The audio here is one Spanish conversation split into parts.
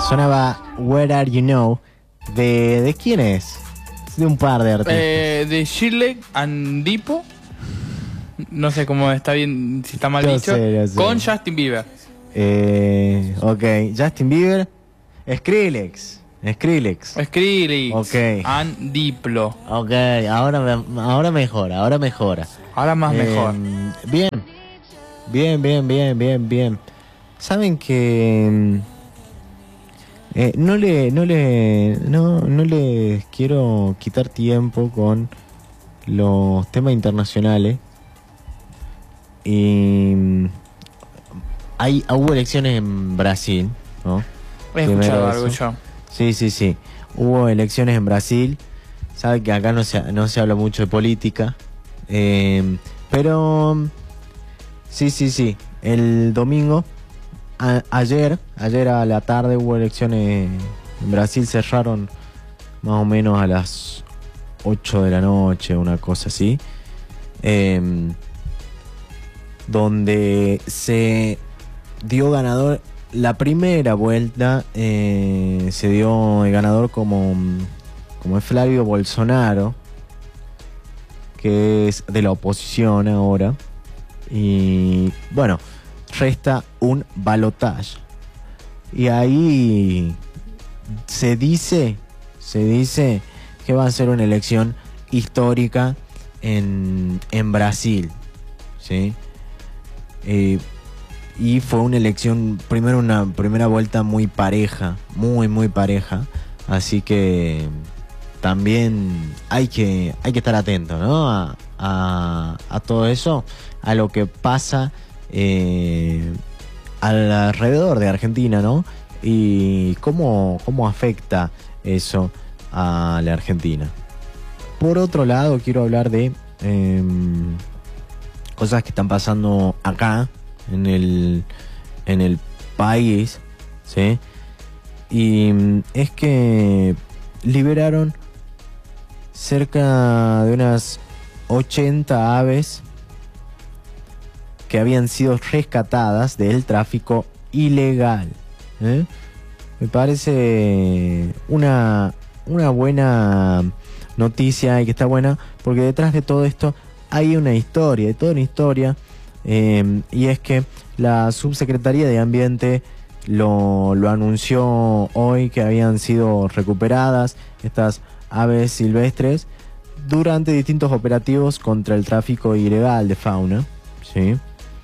Sonaba Where Are You Now. ¿De quién es? De un par de artistas. De Shirley and Diplo. No sé cómo está bien, si está mal dicho. Sé. Con Justin Bieber. Ok, Justin Bieber. Skrillex. Ok. And Diplo. Ok, ahora mejora. Ahora más mejor. Bien. Saben que no les quiero quitar tiempo con los temas internacionales. Y hubo elecciones en Brasil, ¿no? He escuchado algo yo. Sí. Hubo elecciones en Brasil. Sabe que acá no se habla mucho de política. Pero sí. El domingo, ayer a la tarde hubo elecciones en Brasil. Cerraron más o menos a las 8 de la noche, una cosa así. Donde se dio ganador la primera vuelta. Se dio el ganador como es Flavio Bolsonaro, que es de la oposición ahora. Y bueno, resta un balotaje. Y ahí se dice que va a ser una elección histórica en Brasil, ¿sí? Y fue una elección, una primera vuelta muy pareja, muy pareja. Así que también hay que estar atento, ¿no? A todo eso, a lo que pasa alrededor de Argentina, ¿no? Y cómo afecta eso a la Argentina. Por otro lado, quiero hablar de cosas que están pasando acá en el país, ¿sí? Y es que liberaron cerca de unas 80 aves que habían sido rescatadas del tráfico ilegal, ¿eh? Me parece una buena noticia, y que está buena, porque detrás de todo esto hay una historia, y es que la Subsecretaría de Ambiente lo anunció hoy, que habían sido recuperadas estas aves silvestres durante distintos operativos contra el tráfico ilegal de fauna, ¿sí?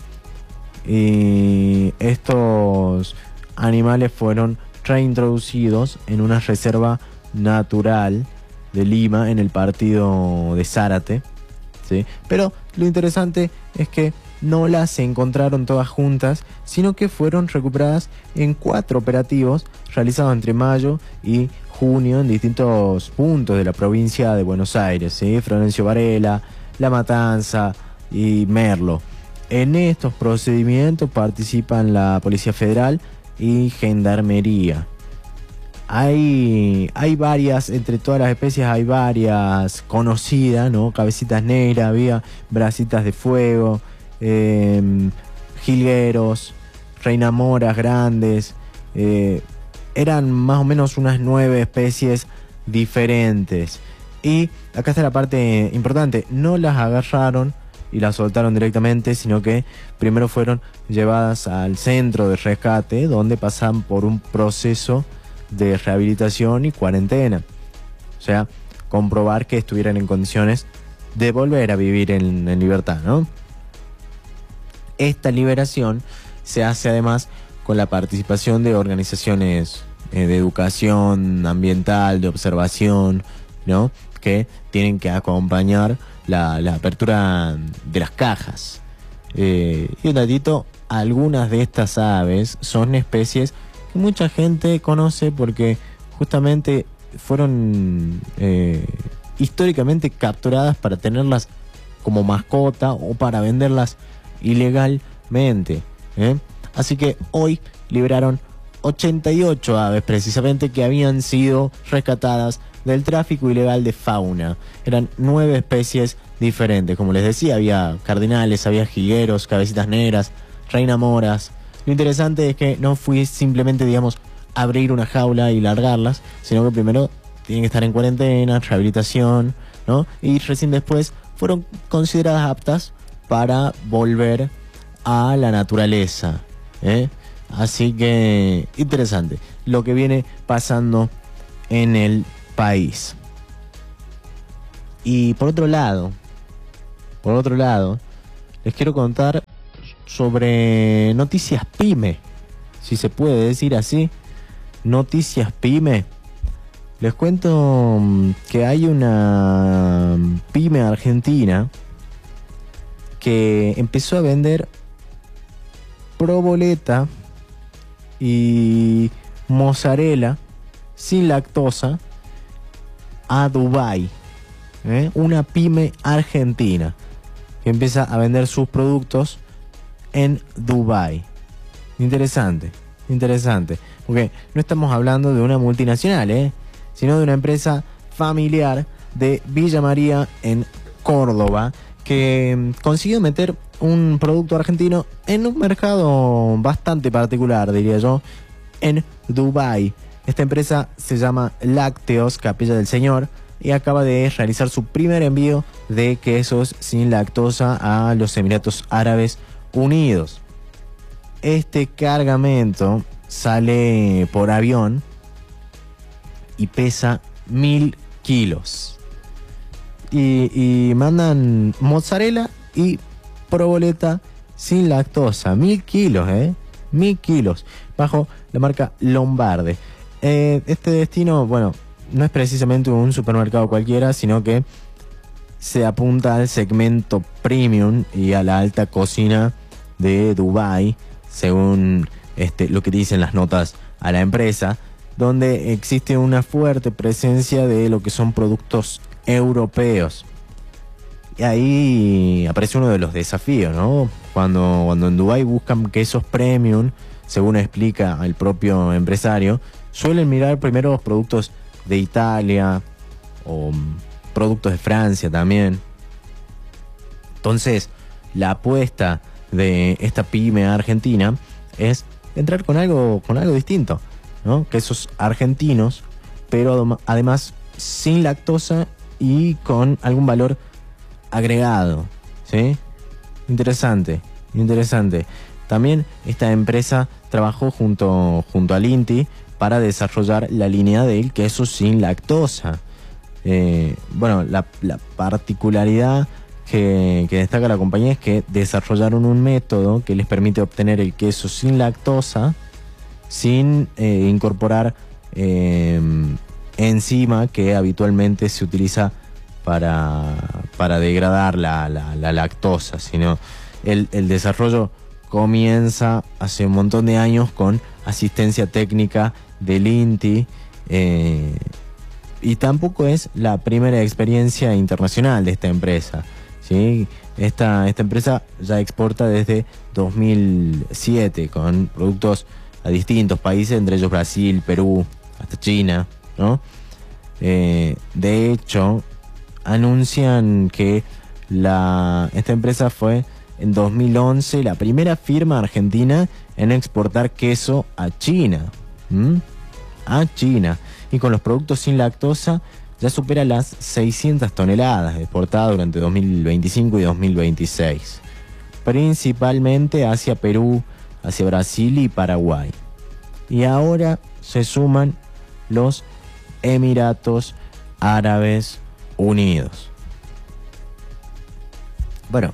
Y estos animales fueron reintroducidos en una reserva natural de Lima, en el partido de Zárate, ¿sí? Pero lo interesante es que no las encontraron todas juntas, sino que fueron recuperadas en 4 operativos realizados entre mayo y junio en distintos puntos de la provincia de Buenos Aires, ¿sí? Florencio Varela, La Matanza y Merlo. En estos procedimientos participan la Policía Federal y Gendarmería. Hay varias, entre todas las especies hay varias conocidas, ¿no? Cabecitas negras, había bracitas de fuego, jilgueros, reinamoras grandes. Eran más o menos unas 9 especies diferentes. Y acá está la parte importante: no las agarraron y las soltaron directamente, sino que primero fueron llevadas al centro de rescate, donde pasan por un proceso de rehabilitación y cuarentena. O sea, comprobar que estuvieran en condiciones de volver a vivir en libertad, ¿no? Esta liberación se hace además con la participación de organizaciones de educación ambiental, de observación, ¿no? Que tienen que acompañar la apertura de las cajas. Y un datito: algunas de estas aves son especies que mucha gente conoce porque justamente fueron históricamente capturadas para tenerlas como mascota o para venderlas ilegalmente, ¿eh? Así que hoy liberaron 88 aves precisamente, que habían sido rescatadas del tráfico ilegal de fauna. Eran 9 especies diferentes, como les decía. Había cardinales, había jilgueros, cabecitas negras, reinamoras. Lo interesante es que no fue simplemente, digamos, abrir una jaula y largarlas, sino que primero tienen que estar en cuarentena, rehabilitación, ¿no? Y recién después fueron consideradas aptas para volver a la naturaleza, ¿eh? Así que interesante lo que viene pasando en el país. Y por otro lado, les quiero contar sobre noticias pyme, si se puede decir así, noticias pyme. Les cuento que hay una pyme argentina que empezó a vender proboleta y mozzarella sin lactosa a Dubái. Una pyme argentina que empieza a vender sus productos en Dubái. Interesante, porque no estamos hablando de una multinacional, sino de una empresa familiar de Villa María en Córdoba, que consiguió meter un producto argentino en un mercado bastante particular, diría yo, en Dubái. Esta empresa se llama Lácteos Capilla del Señor y acaba de realizar su primer envío de quesos sin lactosa a los Emiratos Árabes Unidos. Este cargamento sale por avión y pesa 1000 kilos. Y mandan mozzarella y proboleta sin lactosa. 1000 kilos, 1000 kilos. Bajo la marca Lombarde. Este destino, bueno, no es precisamente un supermercado cualquiera, sino que se apunta al segmento premium y a la alta cocina de Dubái, según lo que dicen las notas a la empresa, donde existe una fuerte presencia de lo que son productos europeos. Y ahí aparece uno de los desafíos, ¿no? Cuando en Dubái buscan quesos premium, según explica el propio empresario, suelen mirar primero los productos de Italia o productos de Francia también. Entonces, la apuesta de esta pyme argentina es entrar con algo distinto, ¿no? Quesos argentinos, pero además sin lactosa y con algún valor agregado, ¿sí? Interesante. También esta empresa trabajó junto al INTI para desarrollar la línea del queso sin lactosa. Bueno, la particularidad que destaca la compañía es que desarrollaron un método que les permite obtener el queso sin lactosa sin incorporar enzima que habitualmente se utiliza para degradar la lactosa, sino el desarrollo comienza hace un montón de años con asistencia técnica del INTI, y tampoco es la primera experiencia internacional de esta empresa, ¿sí? Esta empresa ya exporta desde 2007 con productos a distintos países, entre ellos Brasil, Perú, hasta China, ¿no? De hecho, anuncian que esta empresa fue en 2011 la primera firma argentina en exportar queso a China. A China. Y con los productos sin lactosa ya supera las 600 toneladas exportadas durante 2025 y 2026. Principalmente hacia Perú, hacia Brasil y Paraguay. Y ahora se suman los Emiratos Árabes Unidos. Bueno,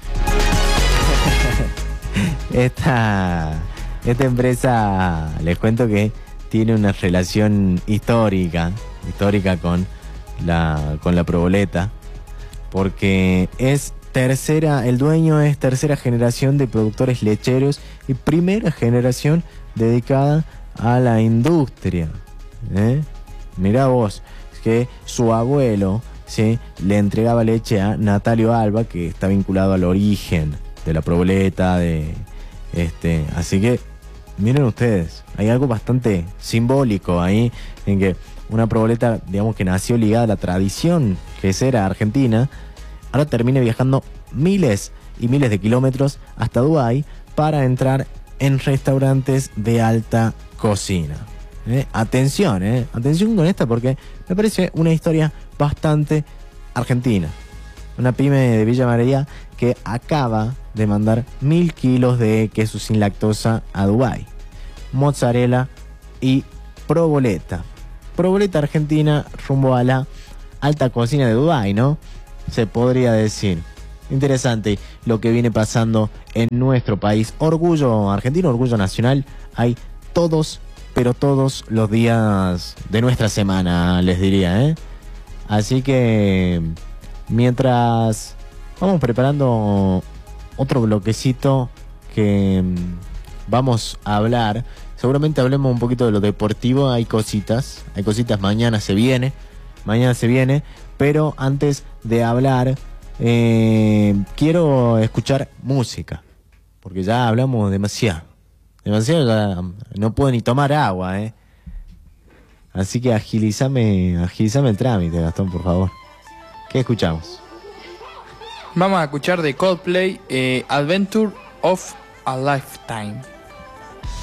esta empresa, les cuento que tiene una relación histórica con la proboleta, porque el dueño es tercera generación de productores lecheros y primera generación dedicada a la industria. Mirá vos, que su abuelo, ¿sí?, le entregaba leche a Natalio Alba, que está vinculado al origen de la proboleta, así que miren ustedes, hay algo bastante simbólico ahí, en que una proboleta, digamos, que nació ligada a la tradición quesera argentina, ahora termina viajando miles y miles de kilómetros hasta Dubái para entrar en restaurantes de alta cocina. Atención, atención con esta porque me parece una historia bastante argentina. Una pyme de Villa María que acaba de mandar 1000 kilos de queso sin lactosa a Dubái. Mozzarella y provoleta. Provoleta argentina rumbo a la alta cocina de Dubái, ¿no? Se podría decir. Interesante lo que viene pasando en nuestro país. Orgullo argentino, orgullo nacional. Hay todos, pero todos los días de nuestra semana, les diría, Así que mientras vamos preparando otro bloquecito que vamos a hablar, seguramente hablemos un poquito de lo deportivo. Hay cositas, mañana se viene, pero antes de hablar quiero escuchar música, porque ya hablamos demasiado, ya no puedo ni tomar agua, así que agilízame el trámite, Gastón, por favor. ¿Qué escuchamos? Vamos a escuchar de Coldplay, Adventure of a Lifetime.